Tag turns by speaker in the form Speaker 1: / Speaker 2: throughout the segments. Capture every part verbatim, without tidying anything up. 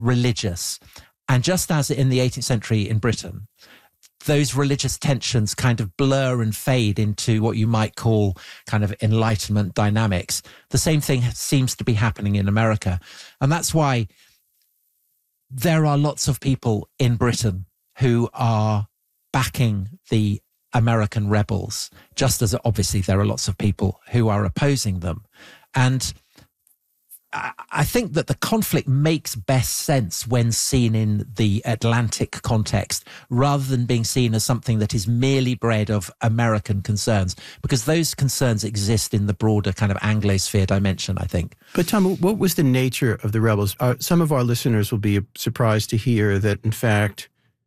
Speaker 1: religious. And just as in the eighteenth century in Britain, those religious tensions kind of blur and fade into what you might call kind of Enlightenment dynamics. The same thing seems to be happening in America. And that's why there are lots of people in Britain who are backing the American rebels, just as obviously there are lots of people who are opposing them. And I think that the conflict makes best sense when seen in the Atlantic context, rather than being seen as something that is merely bred of American concerns, because those concerns exist in the broader kind of Anglosphere dimension, I think.
Speaker 2: But Tom, what was the nature of the rebels? Uh, some of our listeners will be surprised to hear that, in fact,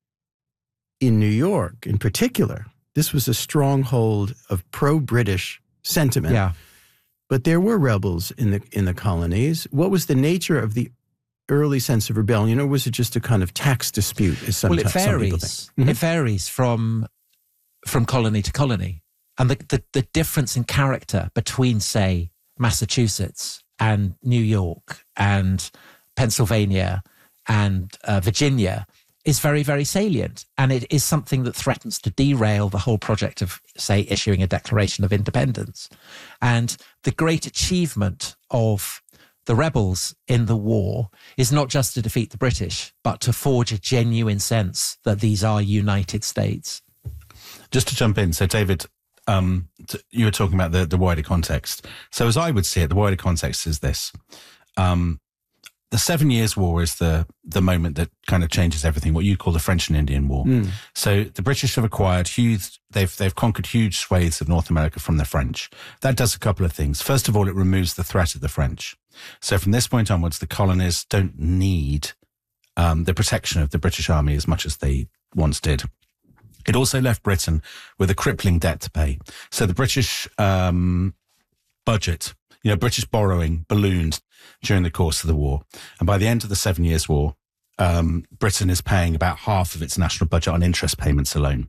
Speaker 2: in New York in particular, this was a stronghold of pro-British sentiment.
Speaker 1: Yeah.
Speaker 2: But there were rebels in the in the colonies. What was the nature of the early sense of rebellion, or was it just a kind of tax dispute? As some,
Speaker 1: well, it
Speaker 2: some people
Speaker 1: varies.
Speaker 2: think? Mm-hmm.
Speaker 1: It varies from from colony to colony, and the, the the difference in character between, say, Massachusetts and New York and Pennsylvania and uh, Virginia is very, very salient. And it is something that threatens to derail the whole project of, say, issuing a Declaration of Independence. And the great achievement of the rebels in the war is not just to defeat the British, but to forge a genuine sense that these are united states.
Speaker 3: Just to jump in, so David, um, t- you were talking about the, the wider context. So as I would see it, the wider context is this. Um, The Seven Years' War is the the moment that kind of changes everything, what you call the French and Indian War. Mm. So the British have acquired huge, they've they've conquered huge swathes of North America from the French. That does a couple of things. First of all, it removes the threat of the French. So from this point onwards, the colonies don't need um, the protection of the British Army as much as they once did. It also left Britain with a crippling debt to pay. So the British um, budget, you know, British borrowing ballooned during the course of the war. And by the end of the Seven Years' War, um, Britain is paying about half of its national budget on interest payments alone.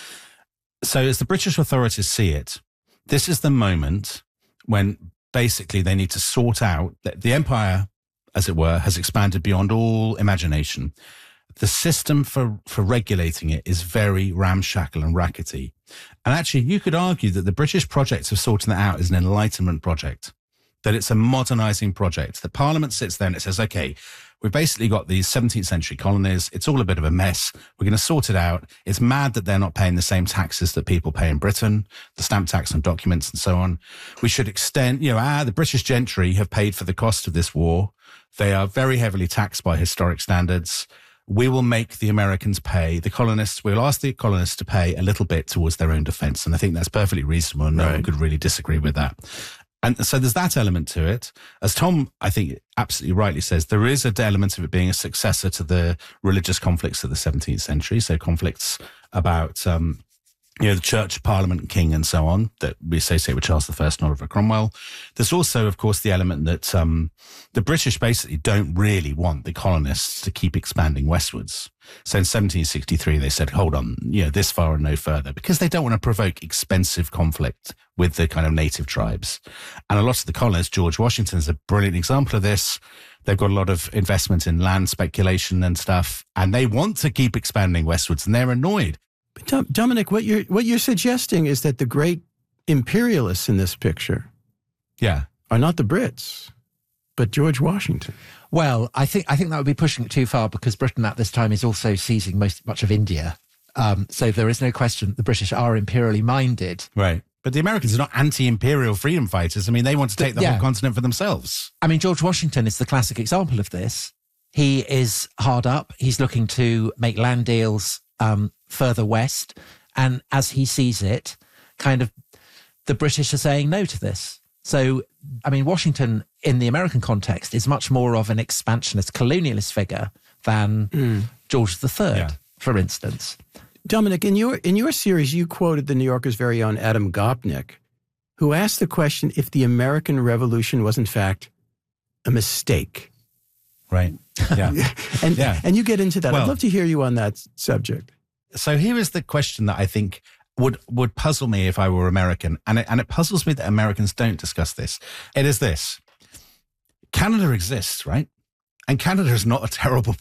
Speaker 3: So as the British authorities see it, this is the moment when basically they need to sort out that the empire, as it were, has expanded beyond all imagination. The system for, for regulating it is very ramshackle and rackety. And actually, you could argue that the British project of sorting that out is an Enlightenment project, that it's a modernizing project. The Parliament sits there and it says, okay, we've basically got these seventeenth century colonies. It's all a bit of a mess. We're going to sort it out. It's mad that they're not paying the same taxes that people pay in Britain, the stamp tax on documents and so on. We should extend, you know, ah, the British gentry have paid for the cost of this war. They are very heavily taxed by historic standards. We will make the Americans pay. The colonists, we'll ask the colonists to pay a little bit towards their own defense. And I think that's perfectly reasonable. And no
Speaker 2: right.
Speaker 3: one could really disagree with that. And so there's that element to it. As Tom, I think, absolutely rightly says, there is an element of it being a successor to the religious conflicts of the seventeenth century. So conflicts about, um, you know, the church, parliament, king, and so on that we associate with Charles the First and Oliver Cromwell. There's also, of course, the element that um, the British basically don't really want the colonists to keep expanding westwards. So in seventeen sixty-three, they said, hold on, you know, this far and no further, because they don't want to provoke expensive conflict with the kind of native tribes. And a lot of the colonists, George Washington is a brilliant example of this. They've got a lot of investment in land speculation and stuff, and they want to keep expanding westwards, and they're annoyed.
Speaker 2: But Dom- Dominic, what you're what you're suggesting is that the great imperialists in this picture,
Speaker 3: yeah,
Speaker 2: are not the Brits, but George Washington.
Speaker 1: Well, I think I think that would be pushing it too far, because Britain at this time is also seizing most much of India. Um, so there is no question that the British are imperially minded.
Speaker 3: Right. But the Americans are not anti-imperial freedom fighters. I mean, they want to take the
Speaker 1: yeah.
Speaker 3: whole continent for themselves.
Speaker 1: I mean, George Washington is the classic example of this. He is hard up. He's looking to make land deals um, further west. And as he sees it, kind of the British are saying no to this. So, I mean, Washington in the American context is much more of an expansionist, colonialist figure than mm. George the Third, yeah. for instance.
Speaker 2: Dominic, in your in your series, you quoted the New Yorker's very own Adam Gopnik, who asked the question if the American Revolution was, in fact, a mistake.
Speaker 3: Right. Yeah.
Speaker 2: and
Speaker 3: yeah.
Speaker 2: and you get into that.
Speaker 3: Well,
Speaker 2: I'd love to hear you on that subject.
Speaker 3: So here is the question that I think would would puzzle me if I were American, and it, and it puzzles me that Americans don't discuss this. It is this. Canada exists, right? And Canada is not a terrible